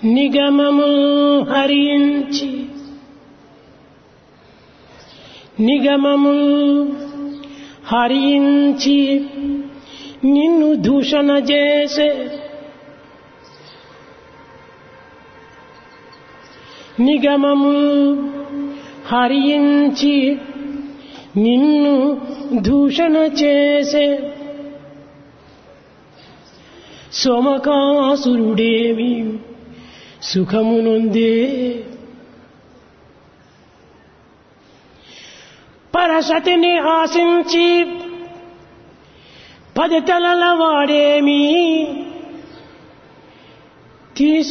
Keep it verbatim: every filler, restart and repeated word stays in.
నిగమము హరించి నిగమము హరించి నిన్ను దూషణ చేసే నిగమము హరించి నిన్ను దూషణ చేసే సోమకాసురుడేమి సుఖమునొందే పరసతిని ఆశించి పది తలల వాడేమి తీసు